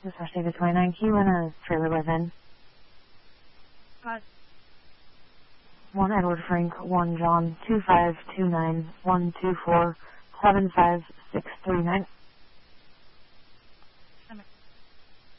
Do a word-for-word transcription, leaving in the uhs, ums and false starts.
This is David twenty-nine. Can you in a trailer by then? Pass. one Edward Frank, one John, two five two nine, one two four, seven five six three nine.